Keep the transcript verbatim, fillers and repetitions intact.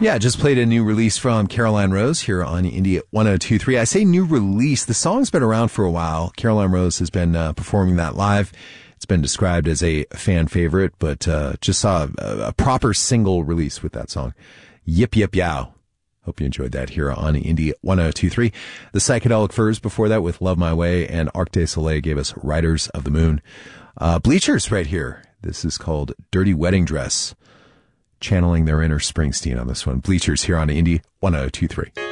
Yeah, just played a new release from Caroline Rose here on Indie one oh two point three. I say new release. The song's been around for a while. Caroline Rose has been uh, performing that live. It's been described as a fan favorite, but uh, just saw a, a proper single release with that song. Yip Yip Yow. Hope you enjoyed that here on Indie one oh two point three. The Psychedelic Furs before that with Love My Way, and Arc de Soleil gave us Riders of the Moon. Uh, Bleachers right here. This is called Dirty Wedding Dress. Channeling their inner Springsteen on this one. Bleachers here on Indie one oh two point three.